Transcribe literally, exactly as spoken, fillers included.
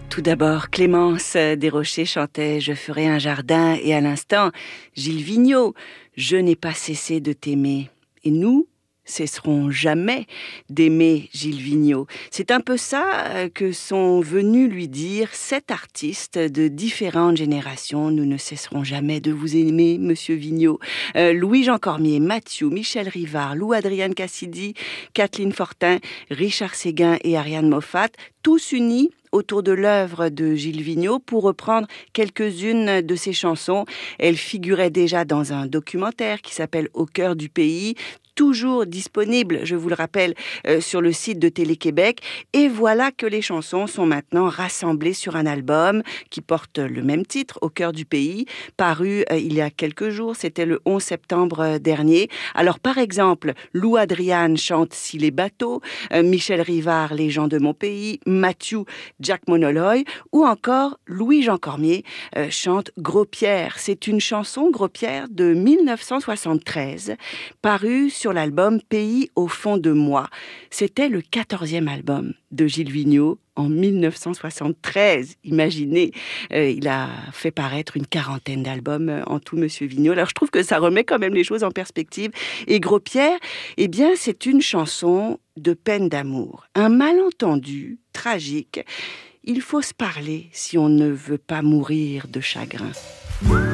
Tout d'abord, Clémence Desrochers chantait « Je ferai un jardin » et à l'instant, Gilles Vigneault « Je n'ai pas cessé de t'aimer ». Et nous cesserons jamais d'aimer Gilles Vigneault. C'est un peu ça que sont venus lui dire sept artistes de différentes générations. Nous ne cesserons jamais de vous aimer, Monsieur Vigneault. Euh, Louis-Jean Cormier, Mathieu, Michel Rivard, Lou Adrienne Cassidy, Kathleen Fortin, Richard Séguin et Ariane Moffat, tous unis autour de l'œuvre de Gilles Vigneault pour reprendre quelques-unes de ses chansons. Elle figurait déjà dans un documentaire qui s'appelle « Au cœur du pays », toujours disponible, je vous le rappelle, euh, sur le site de Télé-Québec. Et voilà que les chansons sont maintenant rassemblées sur un album qui porte le même titre, « Au cœur du pays », paru euh, il y a quelques jours, c'était le onze septembre dernier. Alors par exemple, Lou Adriane chante « Si les bateaux », euh, Michel Rivard « Les gens de mon pays », Mathieu « Jack Monoloy » ou encore Louis-Jean Cormier euh, chante « Gros Pierre ». C'est une chanson, Gros Pierre, de mille neuf cent soixante-treize, parue sur l'album « Pays au fond de moi ». C'était le quatorzième album de Gilles Vigneault en mille neuf cent soixante-treize. Imaginez, euh, il a fait paraître une quarantaine d'albums en tout, Monsieur Vigneault. Alors je trouve que ça remet quand même les choses en perspective. Et Gros Pierre, eh bien, c'est une chanson de peine d'amour. Un malentendu tragique. Il faut se parler si on ne veut pas mourir de chagrin.